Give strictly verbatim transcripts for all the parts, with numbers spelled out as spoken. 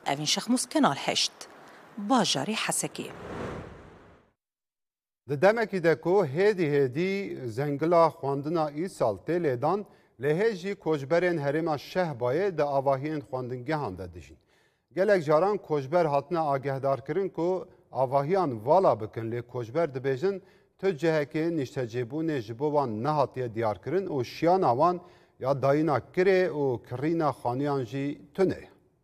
اوین شخموس کنال هشت باجاری حسکی د دمکی دکو هیدی هیدی زنگلا خواندنا ای سال تیلیدان لهجی کوچبرین هرما شهبایه د آواهین خواندنگه هنده دجین. گلک جاران کوچبر هاتنا آگهدار کرن که آواهیان والا بکن لی کوچبر دبیجن تو جهکی نشتجیبون جبوان نهاتیه دیار کرن و شیان آوان یا داینا کره و کرینا خانیان جی تونه.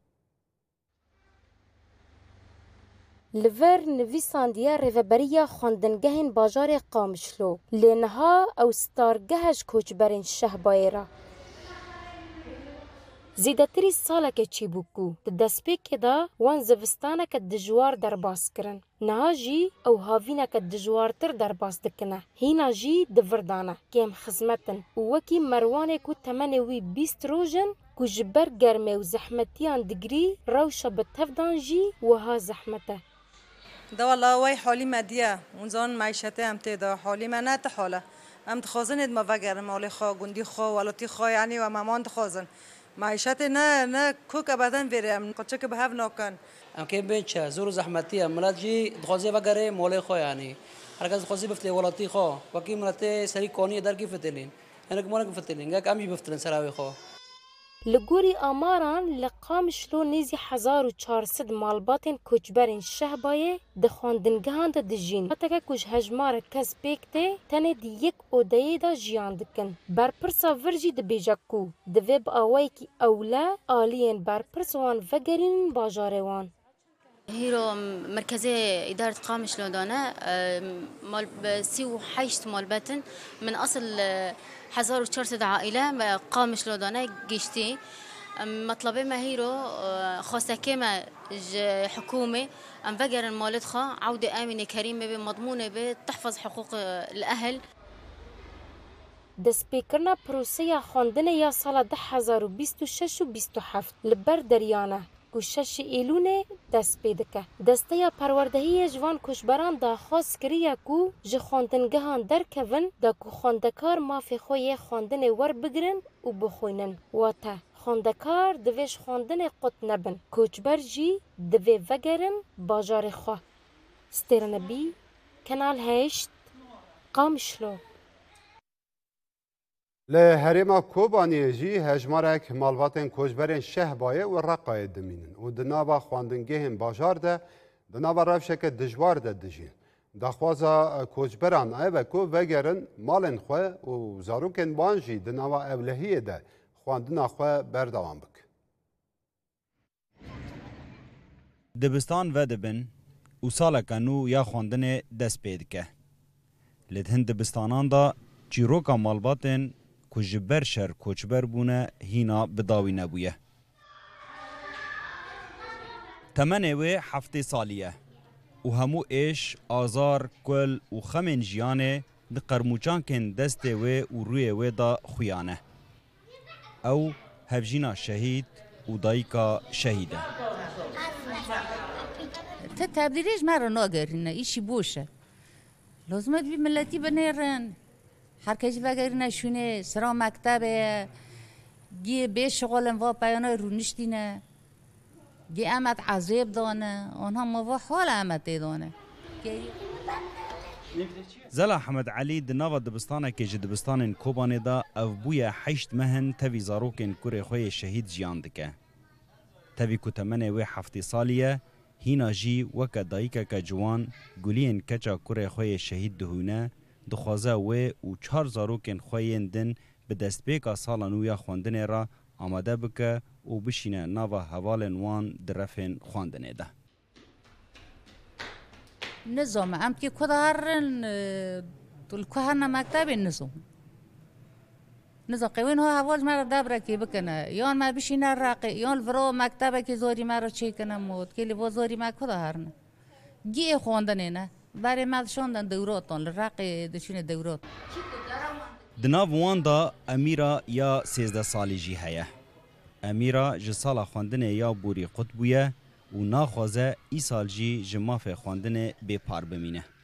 لور نویساندیا ریوبریا خواندنگهین باجار قامشلو لینها او ستارگهش کوچبرین شهبایرا زیدتری ساله که چی بوکو د دسپیک دا وان زوستانه که دجوار در باس کرن نها جی او هاوینه که دجوارتر در باس دکنه هینا جی دوردانه کم خزمتن و وکی مروانه کو تمنه وی بیست روژن کو جبر گرمه و زحمتیان دگری روشا بتفدان جی و ها زحمته ده والله وای حالی مدیه اونزان معیشته هم تیده حالی من نه تحاله هم تخوازنید ما وگرم مالی خواه گندی خواه ولاتی خواه یعنی و مامان تخوازن معیشت نه نه کوک ابدا بریم قچه که به هف ناکن ام که بچه زور زحمتی ملت جی دخوازی وگره مالی خواه یعنی هرگز دخوازی بفتلی ولاتی خواه وکی ملت سری کانی در کی فتلین یعنی که مالا که فتلین گه کمی بفتلین سراوی خواه لگوری آماران لقامشلو نیزی هزار و چهارصد مالباتین کوچبرین شهبایه دخواندنگهان دا دجین حتی کش هجمار کس بیکته تنه دی یک اودهی دا جیان دکن برپرسا ورجی دا بیجاکو دوی با آوائی کی اولا آلین برپرس وان وگرین باجاره وان هيرو مركزي إدارة قامشلو دانا مال سی و هشت مالباتن من أصل هزار و چهارصد عائلة قامشلو دانا جيشتي مطلبه ما هيرو خاصة كما حكومة أم فجر المالد خا عودة آمنة كريمة بمضمونة بتحفظ حقوق الأهل دسپیکرنا پروسه خواندن یا سال ده هزار و بیست و شش و بیست و هفت لبر دریانه کوشش ایلونه دست پیدا که دسته یا پروردهی جوان کشبران دا خاص کریه کو ج خواندنگهان در کون دا کو خواندکار مافی خوی خواندن ور بگرن و بخوینن و تا خواندکار دویش خواندن قط نبن کوچبر جی دوی وگرن باجار خواه سترنبی کنال هشت قامشلو لهرما کوبانی جی هجمارک مالواتن کوچبرین شهبایه و رقای دمینن و دناوا خواندنگهن باجار ده دناوا روشک دجوار ده دجین دخوازا کوچبران ایوه کو وگرن مالن خواه و زاروکن بانجی دناوا اولهیه ده خواندنا خواه بردوان بک دبستان و دبن و سالکانو یا خواندن دست پید که لدهن دبستانان دا چیروکا مالباتن کجبر شر کوچبر بونه هینا بداوی نبویه. تمنه و هفته سالیه و همو ایش آزار کل و خمین جیانه د قرموچان کن دست و و روی و دا خویانه او هفجینا شهید و دایکا شهیده تبدیلیش مرا ناگرینه ایشی بوشه لازمت بی ملتی بنیرن هر کسی وگری نشونه سرا مکتبه گیه به شغالن و پیانای رو نشتینه گیه امت عذاب دانه آنها موا حال امت دانه زلا حمد علی دناوا دبستانه که دبستان کوبانه دا او بویا حشت مهن تاوی زاروکن کوری خوی شهید جیان دکه تاوی کتمنه و هفته سالیه هینا جی وکا دایکا که جوان گلین کچا کوری خوی شهید دهونه دخوازه و و چهار زاروکن خوین دن به دست بیکا سالانو یا خواندن را آماده بکه و بشینه ناوا حوالن وان درفن خواندنه ده نظام ام که کدارن طول کهرنا مکتب نظام نظام قوین ها حوال مرا دبره که بکنه یان ما بشینه راقی یان ورا مکتبه که زوری مرا چی کنه مود که لی زوری ما کدارن گیه خواندنه نه برای ما شوندن دوراتون لرقی دشون دورات دناو وان دا امیرا یا سیزده سالی جی هیه امیرا جسالا خواندن یا بوری قطبویه و ناخوازه ای سال جی جماف خواندن بی پار بمینه